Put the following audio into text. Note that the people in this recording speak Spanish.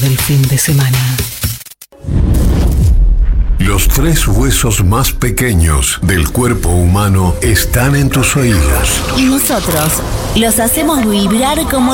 del fin de semana. Los 3 huesos más pequeños del cuerpo humano están en tus oídos. Y nosotros los hacemos vibrar como